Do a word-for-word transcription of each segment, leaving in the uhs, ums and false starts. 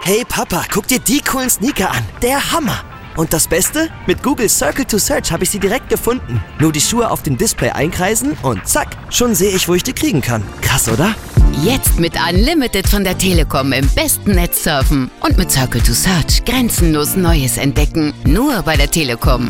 Hey Papa, guck dir die coolen Sneaker an. Der Hammer. Und das Beste? Mit Google Circle to Search habe ich sie direkt gefunden. Nur die Schuhe auf dem Display einkreisen und zack, schon sehe ich, wo ich die kriegen kann. Krass, oder? Jetzt mit Unlimited von der Telekom im besten Netz surfen. Und mit Circle to Search grenzenlos Neues entdecken. Nur bei der Telekom.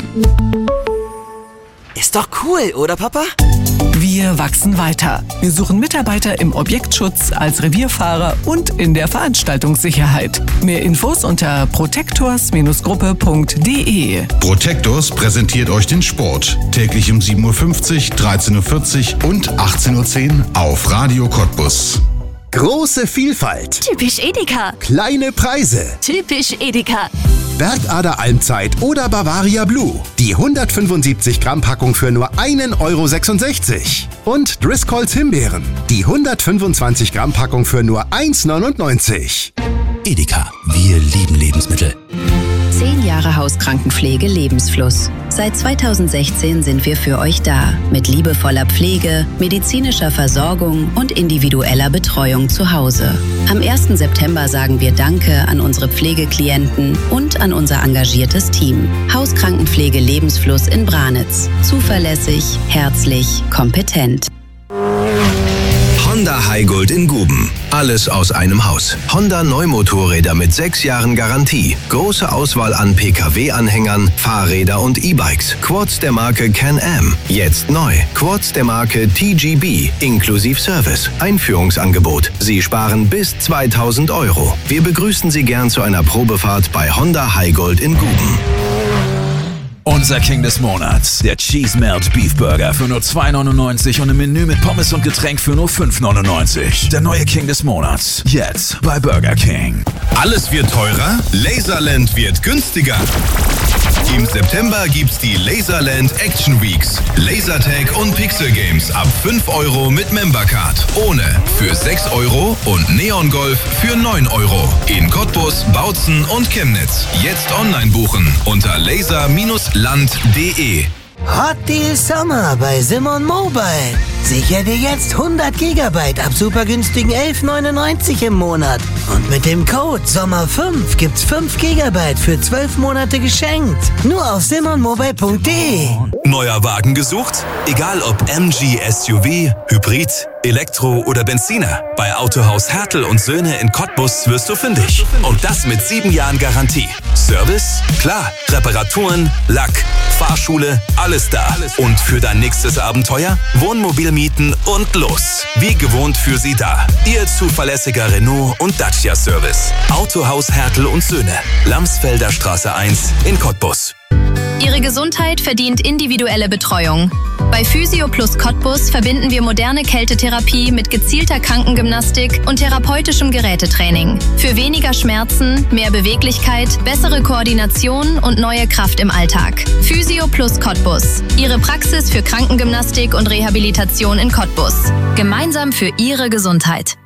Ist doch cool, oder Papa? Wir wachsen weiter. Wir suchen Mitarbeiter im Objektschutz, als Revierfahrer und in der Veranstaltungssicherheit. Mehr Infos unter protectors Gruppe punkt de. Protectors präsentiert euch den Sport. Täglich um sieben Uhr fünfzig, dreizehn Uhr vierzig und achtzehn Uhr zehn auf Radio Cottbus. Große Vielfalt. Typisch Edeka. Kleine Preise. Typisch Edeka. Bergader Almzeit oder Bavaria Blue. Die hundertfünfundsiebzig Gramm Packung für nur einen Euro sechsundsechzig. Und Driscolls Himbeeren. Die hundertfünfundzwanzig Gramm Packung für nur eins neunundneunzig. Edeka, wir lieben Lebensmittel. Zehn Jahre Hauskrankenpflege Lebensfluss. Seit zweitausendsechzehn sind wir für euch da. Mit liebevoller Pflege, medizinischer Versorgung und individueller Betreuung zu Hause. Am ersten September sagen wir Danke an unsere Pflegeklienten und an unser engagiertes Team. Hauskrankenpflege Lebensfluss in Branitz. Zuverlässig, herzlich, kompetent. Honda Highgold in Guben. Alles aus einem Haus. Honda Neumotorräder mit sechs Jahren Garantie. Große Auswahl an P K W-Anhängern, Fahrräder und E-Bikes. Quads der Marke Can-Am. Jetzt neu. Quads der Marke T G B. Inklusiv Service. Einführungsangebot. Sie sparen bis zweitausend Euro. Wir begrüßen Sie gern zu einer Probefahrt bei Honda Highgold in Guben. Unser King des Monats, der Cheese Melt Beef Burger für nur zwei neunundneunzig und ein Menü mit Pommes und Getränk für nur fünf neunundneunzig. Der neue King des Monats, jetzt bei Burger King. Alles wird teurer, Laserland wird günstiger. Im September gibt's die Laserland Action Weeks. Lasertag und Pixel Games ab fünf Euro mit Membercard. Ohne für sechs Euro und Neon Golf für neun Euro. In Cottbus, Bautzen und Chemnitz. Jetzt online buchen unter laser Bindestrich land punkt de. Hot Deal Sommer bei Simon Mobile. Sicher dir jetzt hundert Gigabyte ab super günstigen elf neunundneunzig im Monat. Und mit dem Code Sommer fünf gibt's fünf Gigabyte für zwölf Monate geschenkt. Nur auf simon mobile punkt de. Neuer Wagen gesucht? Egal ob M G S U V, Hybrid, Elektro oder Benziner. Bei Autohaus Hertel und Söhne in Cottbus wirst du fündig. Und das mit sieben Jahren Garantie. Service? Klar. Reparaturen, Lack, Fahrschule, alles da. Und für dein nächstes Abenteuer? Wohnmobil mieten und los. Wie gewohnt für Sie da. Ihr zuverlässiger Renault und Dacia Service. Autohaus Hertel und Söhne. Lamsfelder Straße eins in Cottbus. Ihre Gesundheit verdient individuelle Betreuung. Bei Physio Plus Cottbus verbinden wir moderne Kältetherapie mit gezielter Krankengymnastik und therapeutischem Gerätetraining. Für weniger Schmerzen, mehr Beweglichkeit, bessere Koordination und neue Kraft im Alltag. Physio Plus Cottbus. Ihre Praxis für Krankengymnastik und Rehabilitation in Cottbus. Gemeinsam für Ihre Gesundheit.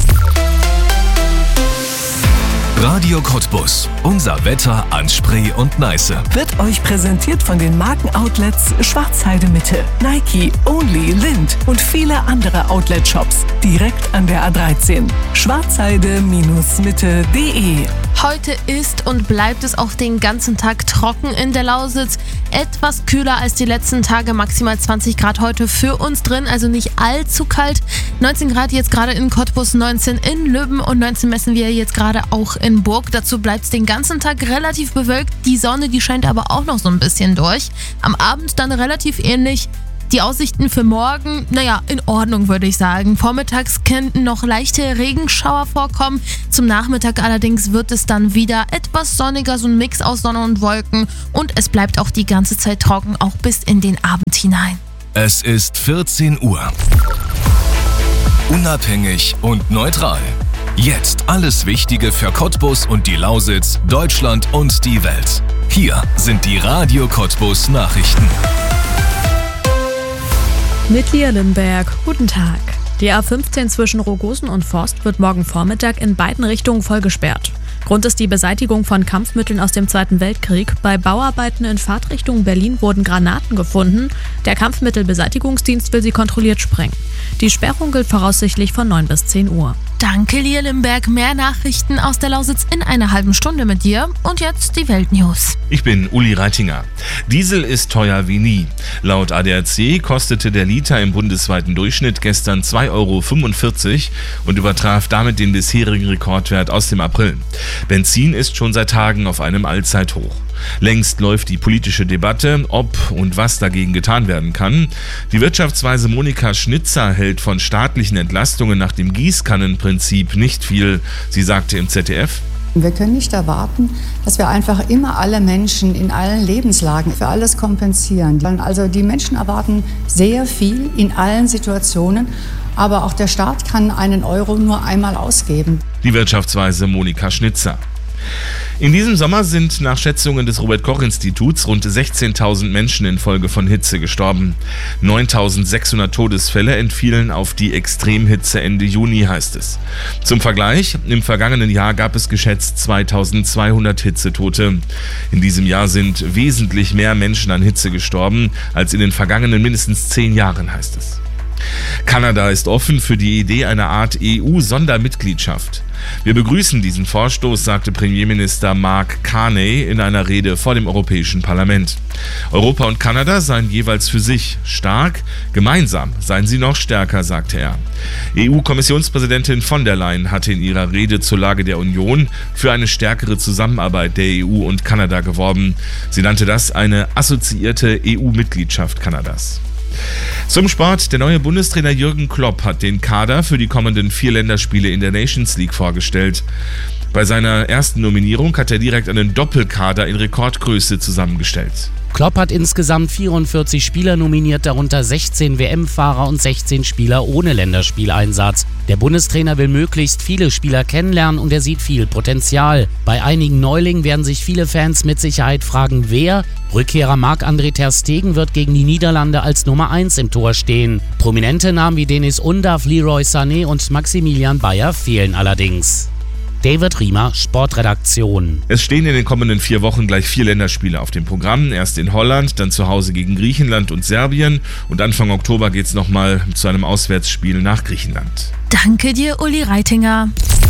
Radio Cottbus. Unser Wetter an Spree und Neiße. Wird euch präsentiert von den Markenoutlets Schwarzheide Mitte, Nike, Only, Lind und viele andere Outlet-Shops direkt an der A dreizehn. schwarzheide Mitte punkt de. Heute ist und bleibt es auch den ganzen Tag trocken in der Lausitz. Etwas kühler als die letzten Tage, maximal zwanzig Grad heute für uns drin, also nicht allzu kalt. neunzehn Grad jetzt gerade in Cottbus, neunzehn in Lübben und neunzehn messen wir jetzt gerade auch in Burg. Dazu bleibt es den ganzen Tag relativ bewölkt. Die Sonne, die scheint aber auch noch so ein bisschen durch. Am Abend dann relativ ähnlich. Die Aussichten für morgen, naja, in Ordnung würde ich sagen. Vormittags könnten noch leichte Regenschauer vorkommen. Zum Nachmittag allerdings wird es dann wieder etwas sonniger, so ein Mix aus Sonne und Wolken. Und es bleibt auch die ganze Zeit trocken, auch bis in den Abend hinein. Es ist vierzehn Uhr. Unabhängig und neutral. Jetzt alles Wichtige für Cottbus und die Lausitz, Deutschland und die Welt. Hier sind die Radio Cottbus Nachrichten. Mit Lia Limberg. Guten Tag. Die A fünfzehn zwischen Rogosen und Forst wird morgen Vormittag in beiden Richtungen voll gesperrt. Grund ist die Beseitigung von Kampfmitteln aus dem Zweiten Weltkrieg. Bei Bauarbeiten in Fahrtrichtung Berlin wurden Granaten gefunden. Der Kampfmittelbeseitigungsdienst will sie kontrolliert sprengen. Die Sperrung gilt voraussichtlich von neun bis zehn Uhr. Danke, Lia Limberg. Mehr Nachrichten aus der Lausitz in einer halben Stunde mit dir. Und jetzt die Weltnews. Ich bin Uli Reitinger. Diesel ist teuer wie nie. Laut A D A C kostete der Liter im bundesweiten Durchschnitt gestern zwei Euro fünfundvierzig und übertraf damit den bisherigen Rekordwert aus dem April. Benzin ist schon seit Tagen auf einem Allzeithoch. Längst läuft die politische Debatte, ob und was dagegen getan werden kann. Die Wirtschaftsweise Monika Schnitzer hält von staatlichen Entlastungen nach dem Gießkannenprinzip nicht viel. Sie sagte im Z D F: Wir können nicht erwarten, dass wir einfach immer alle Menschen in allen Lebenslagen für alles kompensieren. Also die Menschen erwarten sehr viel in allen Situationen, aber auch der Staat kann einen Euro nur einmal ausgeben. Die Wirtschaftsweise Monika Schnitzer. In diesem Sommer sind nach Schätzungen des Robert-Koch-Instituts rund sechzehntausend Menschen infolge von Hitze gestorben. neuntausendsechshundert Todesfälle entfielen auf die Extremhitze Ende Juni, heißt es. Zum Vergleich, im vergangenen Jahr gab es geschätzt zweitausendzweihundert Hitzetote. In diesem Jahr sind wesentlich mehr Menschen an Hitze gestorben als in den vergangenen mindestens zehn Jahren, heißt es. Kanada ist offen für die Idee einer Art E U-Sondermitgliedschaft. Wir begrüßen diesen Vorstoß, sagte Premierminister Mark Carney in einer Rede vor dem Europäischen Parlament. Europa und Kanada seien jeweils für sich stark, gemeinsam seien sie noch stärker, sagte er. E U-Kommissionspräsidentin von der Leyen hatte in ihrer Rede zur Lage der Union für eine stärkere Zusammenarbeit der E U und Kanada geworben. Sie nannte das eine assoziierte E U-Mitgliedschaft Kanadas. Zum Sport. Der neue Bundestrainer Jürgen Klopp hat den Kader für die kommenden vier Länderspiele in der Nations League vorgestellt. Bei seiner ersten Nominierung hat er direkt einen Doppelkader in Rekordgröße zusammengestellt. Klopp hat insgesamt vierundvierzig Spieler nominiert, darunter sechzehn W M-Fahrer und sechzehn Spieler ohne Länderspieleinsatz. Der Bundestrainer will möglichst viele Spieler kennenlernen und er sieht viel Potenzial. Bei einigen Neulingen werden sich viele Fans mit Sicherheit fragen, wer. Rückkehrer Marc-André ter Stegen wird gegen die Niederlande als Nummer eins im Tor stehen. Prominente Namen wie Denis Undav, Leroy Sané und Maximilian Bayer fehlen allerdings. David Riemer, Sportredaktion. Es stehen in den kommenden vier Wochen gleich vier Länderspiele auf dem Programm. Erst in Holland, dann zu Hause gegen Griechenland und Serbien. Und Anfang Oktober geht es nochmal zu einem Auswärtsspiel nach Griechenland. Danke dir, Uli Reitinger.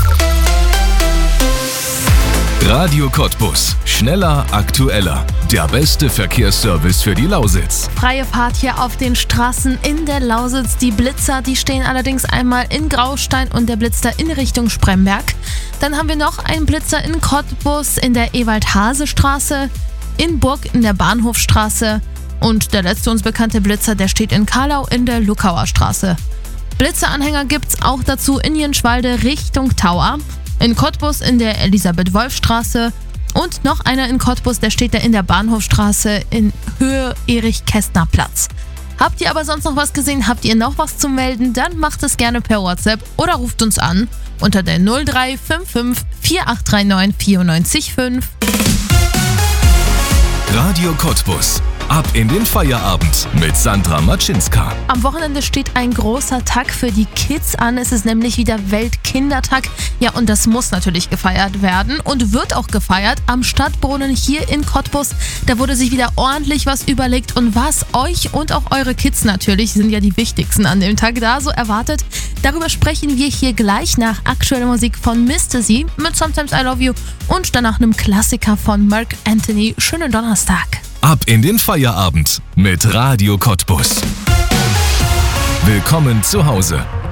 Radio Cottbus. Schneller, aktueller. Der beste Verkehrsservice für die Lausitz. Freie Fahrt hier auf den Straßen in der Lausitz. Die Blitzer, die stehen allerdings einmal in Graustein und der Blitzer in Richtung Spremberg. Dann haben wir noch einen Blitzer in Cottbus in der Ewald-Hase-Straße, in Burg in der Bahnhofstraße und der letzte uns bekannte Blitzer, der steht in Karlau in der Luckauer Straße. Blitzeranhänger gibt's auch dazu in Jenschwalde Richtung Tower, in Cottbus in der Elisabeth-Wolf-Straße und noch einer in Cottbus, der steht da in der Bahnhofstraße in Höhe Erich-Kästner-Platz. Habt ihr aber sonst noch was gesehen? Habt ihr noch was zu melden? Dann macht es gerne per WhatsApp oder ruft uns an unter der null drei fünf fünf vier acht drei neun vier neun fünf. Radio Cottbus. Ab in den Feierabend mit Sandra Matschinska. Am Wochenende steht ein großer Tag für die Kids an. Es ist nämlich wieder Weltkindertag. Ja, und das muss natürlich gefeiert werden und wird auch gefeiert am Stadtbrunnen hier in Cottbus. Da wurde sich wieder ordentlich was überlegt und was euch und auch eure Kids natürlich, sind ja die wichtigsten an dem Tag, da so erwartet. Darüber sprechen wir hier gleich nach aktueller Musik von Mister Z mit Sometimes I Love You und danach einem Klassiker von Mark Anthony. Schönen Donnerstag. Ab in den Feierabend mit Radio Cottbus. Willkommen zu Hause.